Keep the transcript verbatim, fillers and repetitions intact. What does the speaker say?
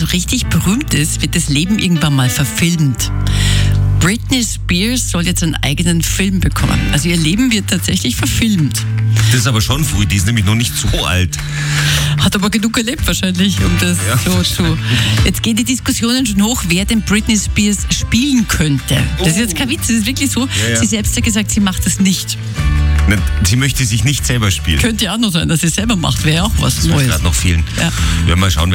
so richtig berühmt ist, wird das Leben irgendwann mal verfilmt. Britney Spears soll jetzt einen eigenen Film bekommen. Also ihr Leben wird tatsächlich verfilmt. Das ist aber schon früh, die ist nämlich noch nicht so alt. Hat aber genug erlebt wahrscheinlich, um das Ja, so zu... Jetzt gehen die Diskussionen schon hoch, wer denn Britney Spears spielen könnte. Das ist jetzt kein Witz, das ist wirklich so. Ja, ja. Sie selbst hat gesagt, sie macht das nicht. Na, sie möchte sich nicht selber spielen. Könnte ja auch noch sein, dass sie es selber macht, wäre auch was Das wird Neues. gerade noch fehlen. Ja. Wir werden mal schauen,